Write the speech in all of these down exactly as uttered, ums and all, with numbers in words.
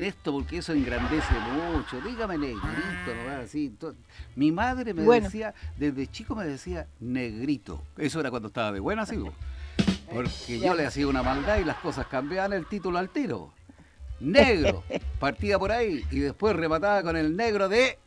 esto porque eso engrandece mucho. Dígame negrito, no va así. to- Mi madre me Bueno, decía, desde chico me decía negrito. Eso era cuando estaba de buena, sí, po. Porque yo ya. le hacía una maldad y las cosas cambiaban el título al tiro. Negro, partía por ahí y después remataba con el negro de...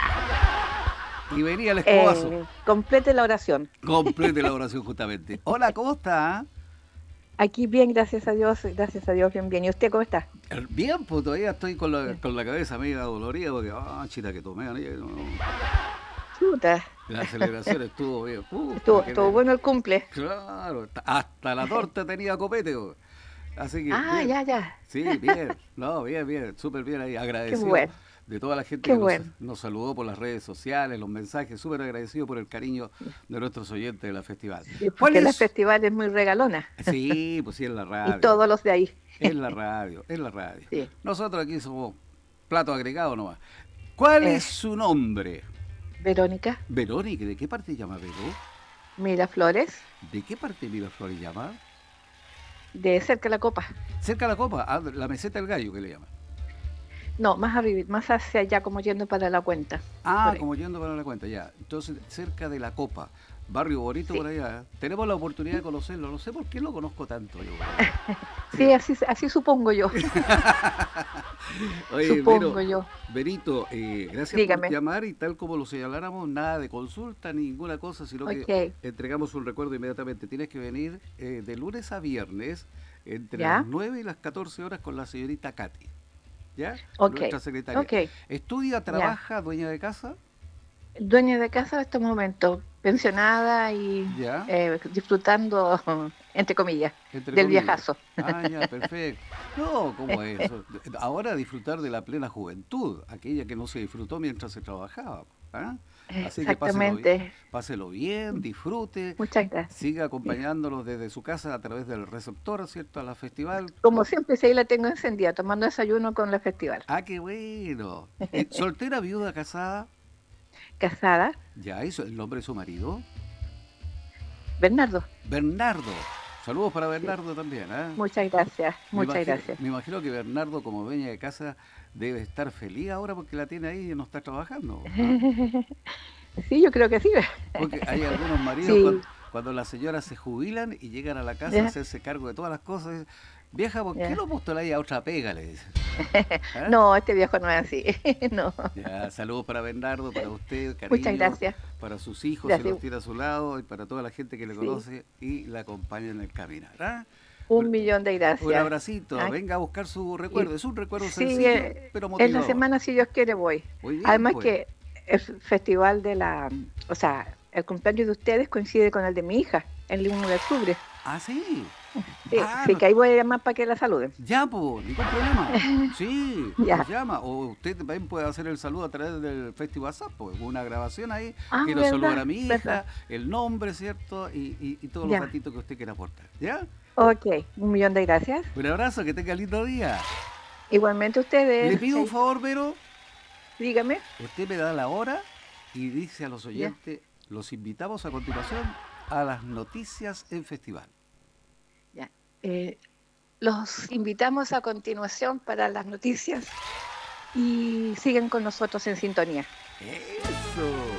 Y venía el escobazo. Eh, complete la oración. Complete la oración justamente. Hola, ¿cómo está? Aquí bien, gracias a Dios, gracias a Dios, bien, bien. ¿Y usted cómo está? Bien, pues todavía estoy con la, Bien. con la cabeza media dolorida porque, ah, chita que tomé ayer, no, no. Chuta, La celebración estuvo bien. Puta, estuvo, que estuvo le- bueno el cumple. Claro, hasta la torta tenía copete, güey. Así que, Ah, bien. ya, ya. Sí, bien. No, bien, bien. Súper bien ahí. Qué Agradecido bueno, de toda la gente qué que nos, bueno. nos saludó por las redes sociales, los mensajes. Súper agradecido por el cariño de nuestros oyentes de la festival. Sí, ¿Cuál porque la es? festival es muy regalona. Sí, pues sí, en la Y radio. todos los de ahí. Es la radio, es la radio. Sí, Nosotros aquí somos plato agregado nomás. ¿Cuál es es su nombre? Verónica Verónica, ¿de qué parte llama Veró? Miraflores, ¿De qué parte Miraflores llama? de cerca de la copa. Cerca de la copa, ah, la meseta del gallo que le llama. No, más arriba, más hacia allá, como yendo para la cuenta. Ah, Por ahí. como yendo para la cuenta, ya. Entonces, cerca de la copa. Barrio bonito por Sí, allá. ¿Eh? Tenemos la oportunidad de conocerlo. No sé por qué lo conozco tanto yo. sí, Sí. así, así supongo yo. Oye, Vero, Supongo yo. Verito, eh, gracias por Dígame. llamar y tal como lo señaláramos, nada de consulta ni ninguna cosa, sino que Ok, entregamos un recuerdo inmediatamente. Tienes que venir eh, de lunes a viernes entre las ya. nueve y las catorce horas con la señorita Katy, ¿ya? Ok, Nuestra secretaria. ok, ¿Estudia, ya. trabaja, dueña de casa? Dueña de casa en estos momentos, pensionada y ¿Ya? eh, disfrutando, entre comillas, Entre del comillas. viajazo. Ah, ya, perfecto. No, ¿cómo es eso? Ahora disfrutar de la plena juventud, aquella que no se disfrutó mientras se trabajaba. ¿Ah? Así que páselo, bi- Exactamente. páselo bien, disfrute, Muchas gracias. siga Sí. acompañándolos desde su casa a través del receptor, ¿cierto? A la festival. Como Co- siempre, sí, ahí la tengo encendida, tomando desayuno con la festival. Ah, qué bueno. Eh, soltera, viuda, casada. Casada, Ya, eso, el nombre de su marido. Bernardo. Bernardo. Saludos para Sí. Bernardo también, ¿eh? Muchas gracias, Me muchas imagino, gracias. me imagino que Bernardo, como dueña de casa, debe estar feliz ahora porque la tiene ahí y no está trabajando. ¿Ah? Sí, yo creo que sí. Porque hay algunos maridos Sí, cuando, cuando las señoras se jubilan y llegan a la casa a ya, hacerse cargo de todas las cosas, dicen, vieja, ¿por qué ya. no postuláis a otra pega? Le dicen. ¿Ah? No, este viejo no es así. No. Ya, saludos para Bernardo, para usted, Muchas cariño, gracias. para sus hijos, si Gracias. los tiene a su lado, y para toda la gente que le Sí. conoce y la acompaña en el caminar. ¿Ah? Un Un, millón de un gracias. abracito, Ah, venga a buscar su y recuerdo. Es un recuerdo sí, sencillo, eh, pero en la motivador. semana, si Dios quiere, voy. Muy bien, Además pues. que el festival de la, o sea, el cumpleaños de ustedes coincide con el de mi hija, el uno de octubre. Ah, sí. Sí, Ah, así no, que ahí voy a llamar para que la saluden. ya, pues, ningún problema. Sí, nos Ya. llama. O usted también puede hacer el saludo a través del Facebook WhatsApp, pues, una grabación ahí. Ah, Quiero saludar a verdad, mi verdad. hija, el nombre, ¿cierto? Y, y- y todos los Ya. datitos que usted quiera aportar. ¿Ya? Ok, un millón de gracias. Un abrazo, que tenga lindo día. Igualmente Le ustedes, pido un Chaito. favor, Vero. Dígame. Usted me da la hora y dice a los Ya, oyentes, los invitamos a continuación a las noticias en festival. ya. Eh, los invitamos a continuación para las noticias y siguen con nosotros en sintonía. Eso.